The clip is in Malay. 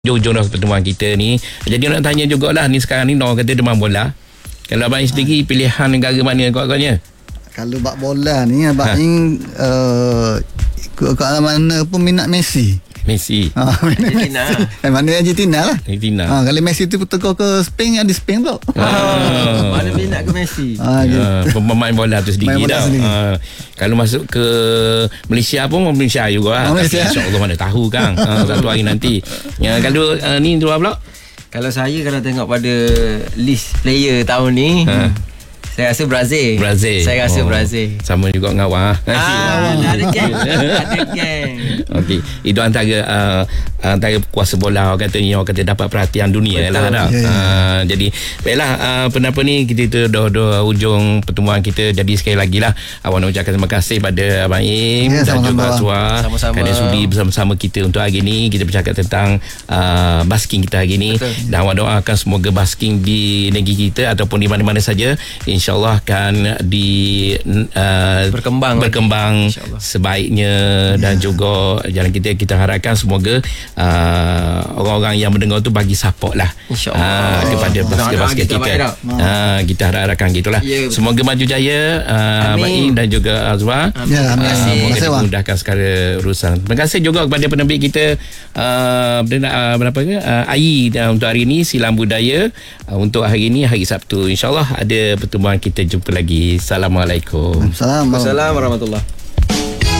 hujung dah pertemuan kita ni. Jadi nak tanya jugalah ni sekarang ni orang kata demam bola. Kalau abang sendiri pilihan negara mana agaknya? Kalau bak bola ni abang ni ikut kat mana pun minat Messi. Messi. Argentina. Mana Argentina lah. Argentina. Kalau Messi tu tekor ke Spain, ada Spain pula. Mana minat ke Messi? Pemain bola tu sendiri bola dah. sendiri. Kalau masuk ke Malaysia pun Malaysia juga. Malaysia. InsyaAllah mana tahu kan. Satu hari nanti. Kalau ni luar pula. Kalau saya tengok pada list player tahun ni, saya rasa Brazil. Saya rasa Brazil. Sama juga dengan awak. Ada geng. Ada geng. Okey, itu antara kuasa bola orang kata dapat perhatian dunia. Betul. Lah dah. Jadi baiklah, penapa ni kita dah hujung pertemuan kita. Jadi sekali lagi lah awak nak ucapkan terima kasih pada Abang Im dan juga Azwa kerana sudi bersama-sama kita untuk hari ni. Kita bercakap tentang basking kita hari ni. Betul. Dan awak doakan semoga basking di negeri kita ataupun di mana-mana saja InsyaAllah akan berkembang InsyaAllah. sebaiknya. Dan juga jalan kita harapkan semoga orang-orang yang mendengar tu bagi support lah kepada basket kita. Kita harapkan gitulah. Semoga maju jaya Abang Im dan juga Azwa. Semoga dimudahkan segala urusan. Terima kasih juga kepada penerbit kita AI untuk hari ini, Silam Budaya untuk hari ini, hari Sabtu. InsyaAllah ada pertemuan, kita jumpa lagi. Assalamualaikum. Assalamualaikum Warahmatullahi.